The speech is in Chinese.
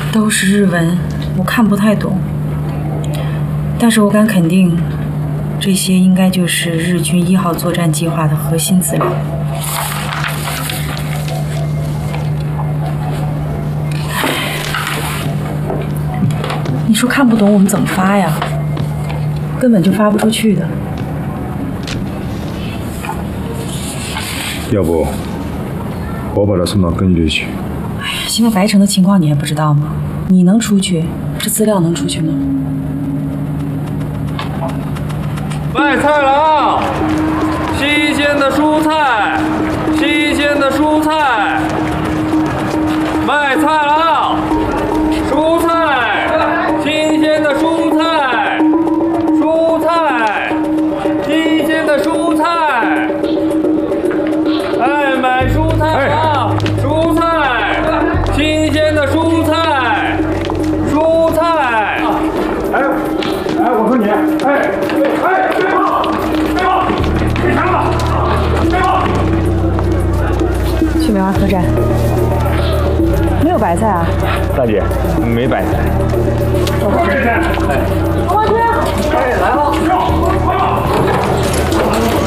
都是日文，我看不太懂。但是我敢肯定，这些应该就是日军1号作战计划的核心资料。你说看不懂，我们怎么发呀？根本就发不出去的。 要不，我把他送到根据地去。 哎呀，现在白城的情况你还不知道吗？你能出去，这资料能出去吗？ 卖菜郎，新鲜的蔬菜，新鲜的蔬菜，卖菜郎，蔬菜，新鲜的蔬菜，蔬菜，新鲜的蔬菜，爱买蔬菜郎，蔬菜，新鲜的蔬菜，蔬菜。 哎，我说你，对炮，给枪了，对炮。 去梅花客栈，没有白菜啊？ 大姐，没白菜。 走吧。 我去。哎，来了。